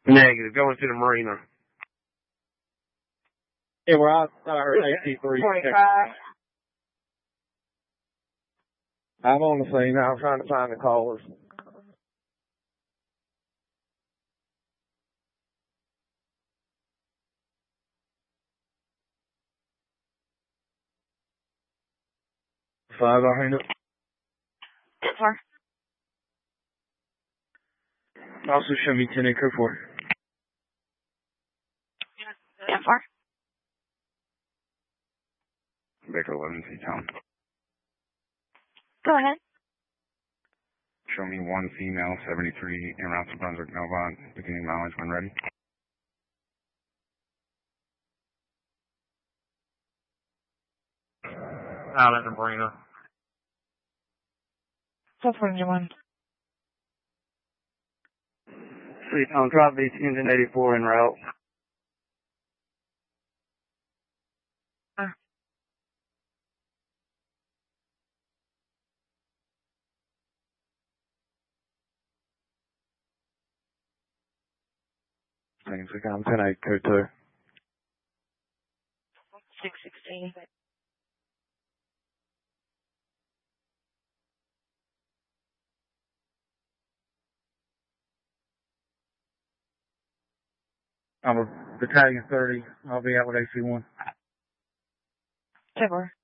Negative. Going to the marina. Yeah, we're out. I heard AC3. 25. I'm on the scene now. I'm trying to find the callers. Five, I'll hang up. 4. Also show me 10 code 4. 4. Baker 11, T-Town. Go ahead. Show me one female, 73, en route to Brunswick, Nova, beginning mileage when ready. Out at the marina. 441. Sweet, drop beach, engine 84 en route. Thanks, I'm 10-8, code 2. 616. I'm a battalion 30. I'll be out with AC1. 4.